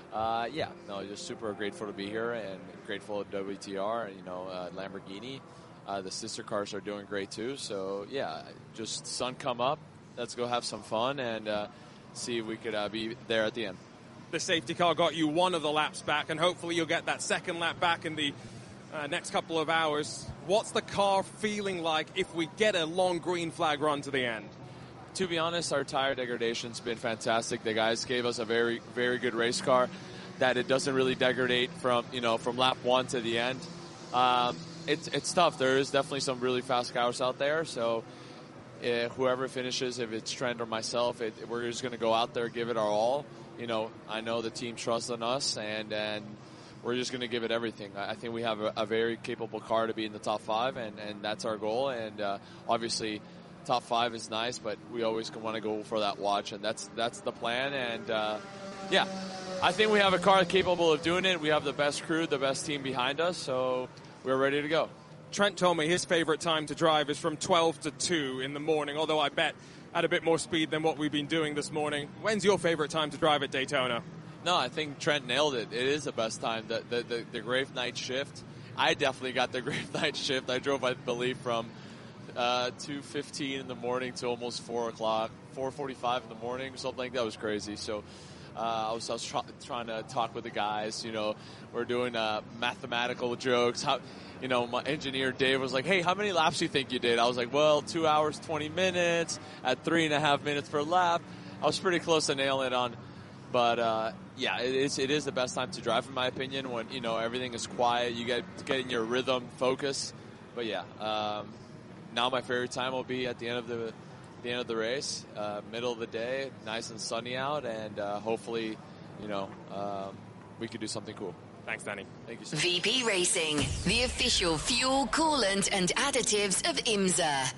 just super grateful to be here and grateful to WTR and Lamborghini. The sister cars are doing great too. So just sun come up, let's go have some fun and see if we could be there at the end. The safety car got you one of the laps back, and hopefully you'll get that second lap back in the next couple of hours. What's the car feeling like if we get a long green flag run to the end? To be honest, our tire degradation's been fantastic. The guys gave us a very, very good race car that it doesn't really degrade from lap one to the end. It's tough. There is definitely some really fast cars out there. So whoever finishes, if it's Trent or myself, we're just going to go out there, give it our all. I know the team trusts in us, and we're just going to give it everything. I think we have a very capable car to be in the top five, and that's our goal. And obviously, top five is nice, but we always want to go for that watch, and that's the plan. And I think we have a car capable of doing it. We have the best crew, the best team behind us, so we're ready to go. Trent told me his favorite time to drive is from 12 to 2 in the morning, although I bet at a bit more speed than what we've been doing this morning. When's your favorite time to drive at Daytona? No, I think Trent nailed it. It is the best time. The Grave night shift. I definitely got the Grave night shift. I drove, I believe, from 2:15 in the morning to almost 4 o'clock, 4:45 in the morning, something like that. Was crazy. So I was trying to talk with the guys. We're doing mathematical jokes. My engineer Dave was like, "Hey, how many laps do you think you did?" I was like, "Well, 2 hours 20 minutes at 3.5 minutes per lap." I was pretty close to nailing it on. But it is the best time to drive, in my opinion, when everything is quiet. You get in your rhythm, focus. But now my favorite time will be at the end of the race, middle of the day, nice and sunny out, and hopefully, we could do something cool. Thanks, Danny. Thank you so much. VP Racing, the official fuel, coolant, and additives of IMSA.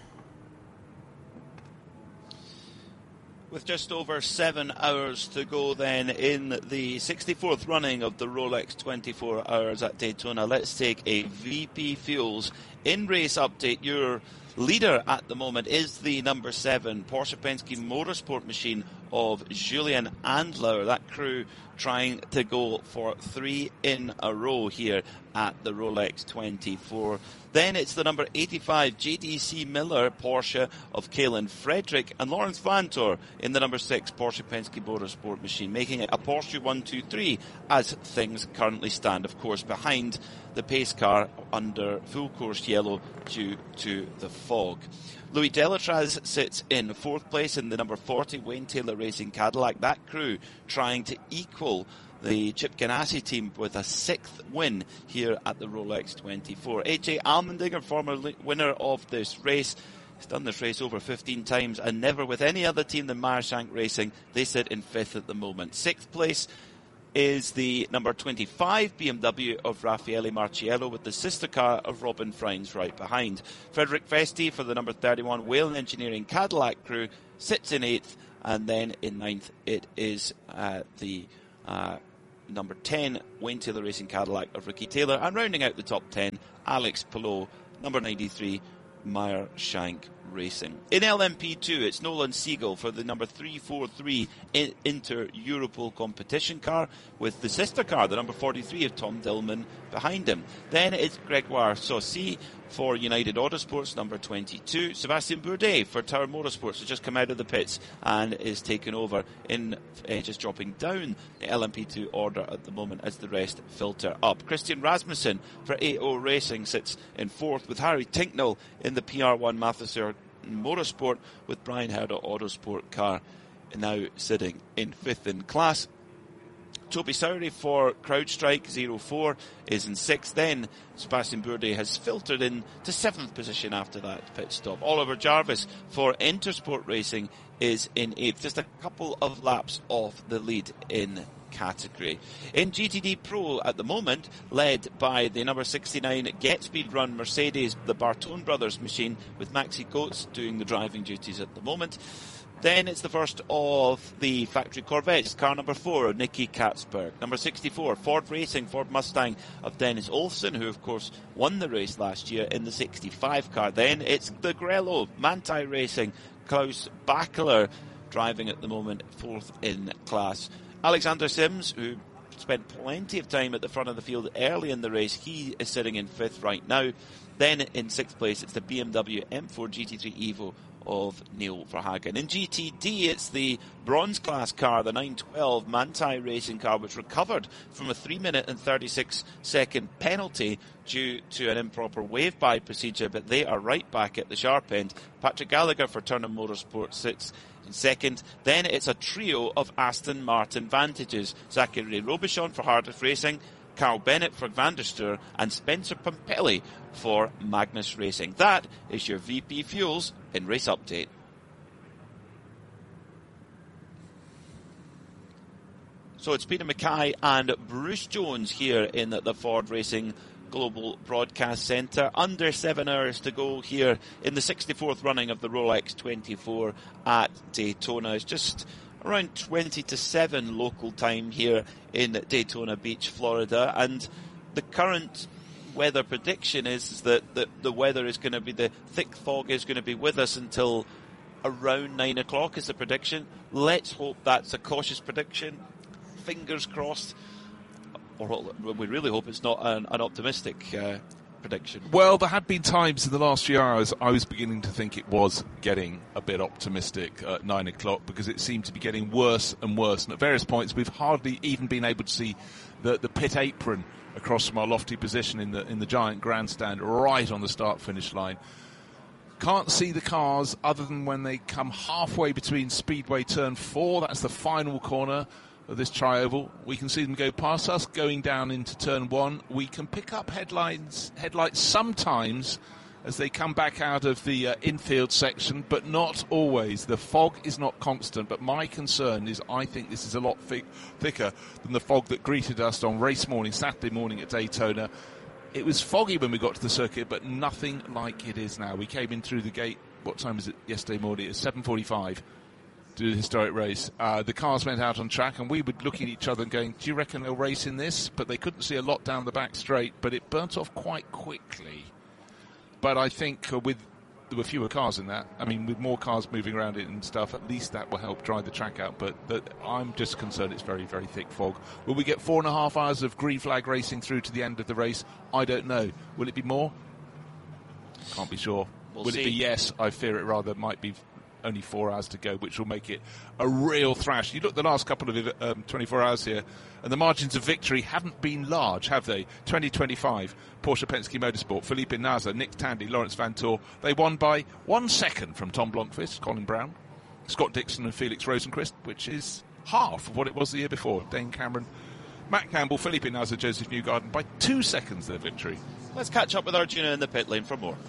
With just over 7 hours to go then in the 64th running of the Rolex 24 Hours at Daytona, let's take a VP Fuels in-race update. Your leader at the moment is the number 7 Porsche Penske Motorsport machine of Julian Andlauer. That crew trying to go for 3 in a row here at the Rolex 24. Then it's the number 85 JDC Miller Porsche of Kalen Frederick and Lawrence Vantor in the number 6 Porsche Penske Motorsport machine, making it a Porsche 1-2-3 as things currently stand. Of course, behind the pace car under full course yellow due to the fog. Louis Delatraz sits in 4th place in the number 40 Wayne Taylor Racing Cadillac. That crew trying to equal the Chip Ganassi team with a 6th win here at the Rolex 24. AJ Allmendinger, former winner of this race, has done this race over 15 times and never with any other team than Meyershank Racing. They sit in 5th at the moment. 6th place is the number 25 BMW of Raffaele Marciello with the sister car of Robin Freins right behind. Frederick Vesti for the number 31 Whalen Engineering Cadillac crew sits in 8th, and then in 9th it is the number 10 Wayne Taylor Racing Cadillac of Ricky Taylor, and rounding out the top 10 Alex Palou, number 93 Meyershank Racing. In LMP2, it's Nolan Siegel for the number 343 Inter Europol competition car with the sister car, the number 43 of Tom Dillman behind him. Then it's Gregoire Saucy for United Autosports, number 22. Sebastien Bourdais for Tower Motorsports has just come out of the pits and is taken over in just dropping down the LMP2 order at the moment as the rest filter up. Christian Rasmussen for AO Racing sits in 4th with Harry Tinknell in the PR1 Mathieu Motorsport with Brian Herder Autosport car now sitting in 5th in class. Toby Sowry for CrowdStrike 04 is in 6th. Then Sebastien Bourdais has filtered in to 7th position after that pit stop. Oliver Jarvis for Intersport Racing is in 8th, just a couple of laps off the lead in category. In GTD Pro at the moment, led by the number 69 Get Speed Run Mercedes, the Bartone Brothers machine, with Maxi Coates doing the driving duties at the moment. Then it's the first of the factory Corvettes, car number 4, Nicky Katzberg. Number 64, Ford Racing, Ford Mustang of Dennis Olsen, who of course won the race last year in the 65 car. Then it's the Grello, Manthey Racing, Klaus Bachler driving at the moment, 4th in class. Alexander Sims, who spent plenty of time at the front of the field early in the race, he is sitting in 5th right now. Then in 6th place, it's the BMW M4 GT3 Evo of Neil Verhagen. In GTD, it's the bronze class car, the 912 Manthey Racing car, which recovered from a 3-minute and 36-second penalty due to an improper wave-by procedure, but they are right back at the sharp end. Patrick Gallagher for Turner Motorsport sits in 2nd. Then it's a trio of Aston Martin Vantages. Zachary Robichon for Hardif Racing, Carl Bennett for Van der Stur, and Spencer Pompelli for Magnus Racing. That is your VP Fuels in Race Update. So it's Peter Mackay and Bruce Jones here in the Ford Racing Global Broadcast Centre. Under 7 hours to go here in the 64th running of the Rolex 24 at Daytona. It's just around 20 to 7 local time here in Daytona Beach, Florida, and the current weather prediction is that the weather is going to be, the thick fog is going to be with us until around 9 o'clock is the prediction. Let's hope that's a cautious prediction. Fingers crossed. Or we really hope it's not an optimistic prediction. Well, there have been times in the last few hours I was beginning to think it was getting a bit optimistic at 9 o'clock, because it seemed to be getting worse and worse. And at various points, we've hardly even been able to see the pit apron across from our lofty position in the giant grandstand right on the start-finish line. Can't see the cars other than when they come halfway between Speedway Turn 4. That's the final corner of this tri-oval. We can see them go past us going down into Turn 1. We can pick up headlights sometimes as they come back out of the infield section, but not always. The fog is not constant, but my concern is I think this is a lot thicker than the fog that greeted us on race morning, Saturday morning at Daytona. It was foggy when we got to the circuit, but nothing like it is now. We came in through the gate, what time was it yesterday morning? It was 7:45. To the historic race. The cars went out on track and we were looking at each other and going, do you reckon they'll race in this? But they couldn't see a lot down the back straight, but it burnt off quite quickly. But I think there were fewer cars in that. I mean, with more cars moving around it and stuff, at least that will help dry the track out. But I'm just concerned it's very, very thick fog. Will we get 4.5 hours of green flag racing through to the end of the race? I don't know. Will it be more? Can't be sure. Will it be yes? I fear it rather might be only 4 hours to go, which will make it a real thrash. You look at the last couple of 24 hours here, and the margins of victory haven't been large, have they? 2025, Porsche Penske Motorsport, Felipe Nasr, Nick Tandy, Lawrence Vanthoor. They won by 1 second from Tom Blomqvist, Colin Brown, Scott Dixon and Felix Rosenqvist, which is half of what it was the year before. Dane Cameron, Matt Campbell, Felipe Nasr, Joseph Newgarden by 2 seconds their victory. Let's catch up with Arjuna in the pit lane for more.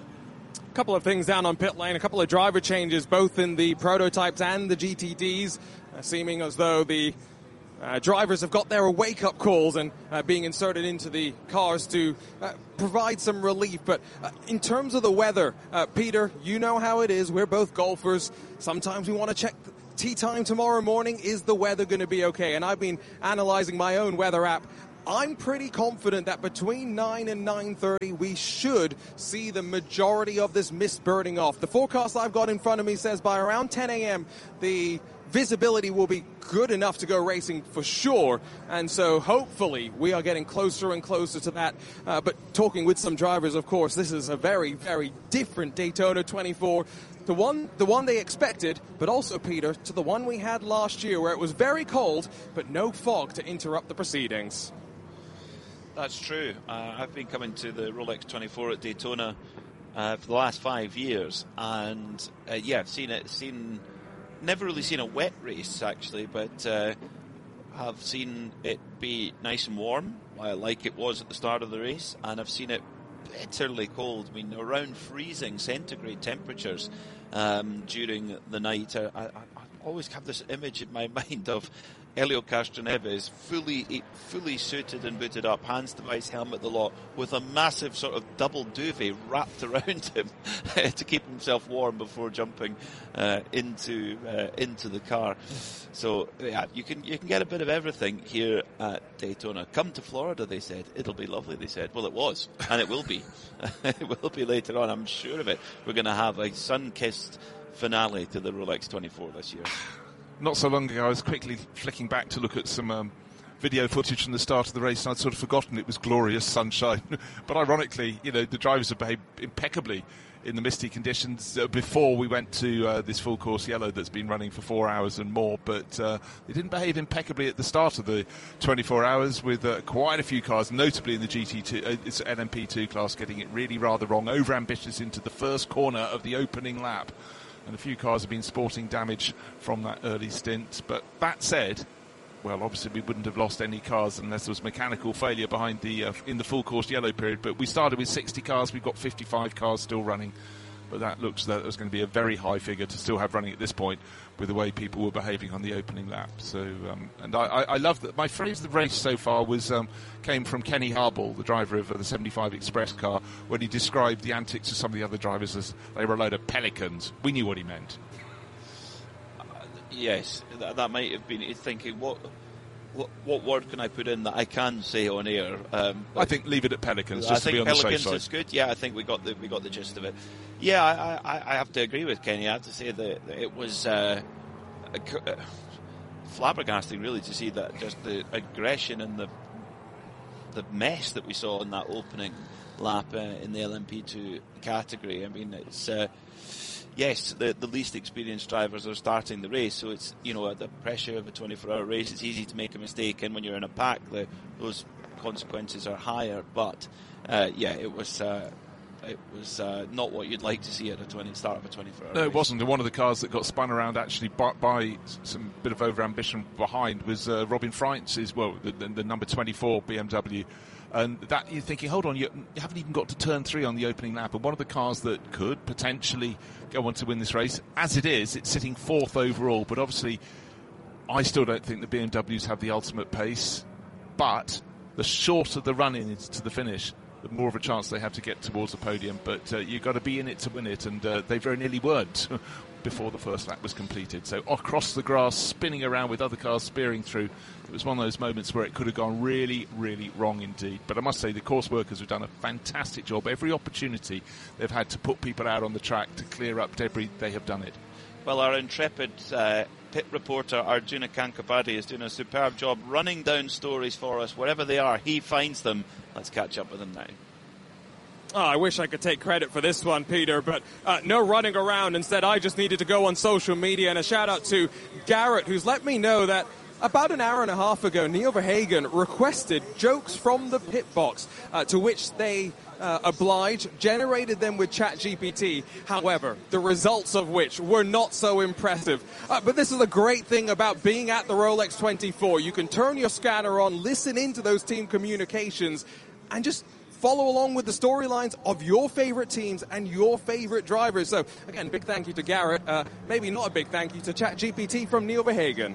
A couple of things down on pit lane, a couple of driver changes both in the prototypes and the GTDs, seeming as though the drivers have got their wake-up calls and being inserted into the cars to provide some relief. But in terms of the weather, Peter, you know how it is. We're both golfers. Sometimes we want to check tee time tomorrow morning. Is the weather going to be okay? And I've been analyzing my own weather app. I'm pretty confident that between 9 and 9:30 we should see the majority of this mist burning off. The forecast I've got in front of me says by around 10 a.m. the visibility will be good enough to go racing for sure, and so hopefully we are getting closer and closer to that. But talking with some drivers, of course, this is a very, very different Daytona 24. The one they expected, but also, Peter, to the one we had last year where it was very cold but no fog to interrupt the proceedings. That's true. I've been coming to the Rolex 24 at Daytona for the last 5 years, and I've never really seen a wet race actually, but have seen it be nice and warm, like it was at the start of the race, and I've seen it bitterly cold. I mean, around freezing centigrade temperatures during the night. I always have this image in my mind of Helio Castroneves fully suited and booted up, hands device, helmet the lot, with a massive sort of double duvet wrapped around him to keep himself warm before jumping into the car. So yeah, you can get a bit of everything here at Daytona. Come to Florida, they said. It'll be lovely, they said. Well, it was, and it will be. It will be later on, I'm sure of it. We're going to have a sun-kissed finale to the Rolex 24 this year. Not so long ago, I was quickly flicking back to look at some video footage from the start of the race, and I'd sort of forgotten it was glorious sunshine. But ironically, the drivers have behaved impeccably in the misty conditions before we went to this full course yellow that's been running for 4 hours and more. But they didn't behave impeccably at the start of the 24 hours with quite a few cars, notably in the GT2, it's LMP2 class, getting it really rather wrong, over-ambitious into the first corner of the opening lap. And a few cars have been sporting damage from that early stint. But that said, well, obviously we wouldn't have lost any cars unless there was mechanical failure behind in the full course yellow period. But we started with 60 cars, we've got 55 cars still running. But that looks that there's going to be a very high figure to still have running at this point with the way people were behaving on the opening lap. So, and I love that. My phrase of the race so far came from Kenny Harbaugh, the driver of the 75 Express car, when he described the antics of some of the other drivers as they were a load of pelicans. We knew what he meant. Yes, that might have been thinking, what word can I put in that I can say on air? I think leave it at pelicans, just to be on the safe side. I think pelicans is good. Yeah, I think we got the gist of it. Yeah, I have to agree with Kenny. I have to say that it was flabbergasting, really, to see that just the aggression and the mess that we saw in that opening lap in the LMP2 category. I mean, it's yes, the least experienced drivers are starting the race, so it's at the pressure of a 24-hour race, it's easy to make a mistake, and when you're in a pack, those consequences are higher. But it was not what you'd like to see at the start of a 24-hour race. No, it wasn't. And one of the cars that got spun around actually by some bit of over-ambition behind was Robin Freitz's, the number 24 BMW. And that you're thinking, hold on, you haven't even got to turn 3 on the opening lap. And one of the cars that could potentially go on to win this race, as it is, it's sitting 4th overall. But obviously, I still don't think the BMWs have the ultimate pace. But the shorter the run-in is to the finish, the more of a chance they have to get towards the podium. But you've got to be in it to win it, and they very nearly weren't before the first lap was completed. So across the grass, spinning around with other cars spearing through, it was one of those moments where it could have gone really, really wrong indeed. But I must say, the course workers have done a fantastic job. Every opportunity they've had to put people out on the track to clear up debris, they have done it. Well, our intrepid pit reporter Arjuna Kankapati is doing a superb job running down stories for us wherever they are. He finds them. Let's catch up with him now. Oh, I wish I could take credit for this one, Peter, but no running around. Instead, I just needed to go on social media, and a shout-out to Garrett, who's let me know that about an hour and a half ago, Neil Verhagen requested jokes from the pit box, to which they obliged, generated them with ChatGPT. However, the results of which were not so impressive. But this is a great thing about being at the Rolex 24. You can turn your scanner on, listen into those team communications, and just follow along with the storylines of your favorite teams and your favorite drivers. So, again, big thank you to Garrett. Maybe not a big thank you to ChatGPT from Neil Verhagen.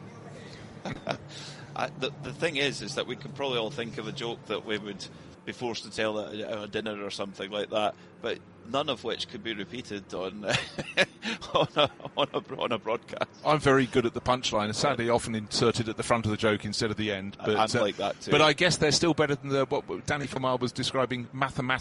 The thing is that we could probably all think of a joke that we would be forced to tell at a dinner or something like that, but none of which could be repeated on on a broadcast. I'm very good at the punchline, sadly often inserted at the front of the joke instead of the end. But I'm like that too. But I guess they're still better than what Danny Kamar was describing, mathematical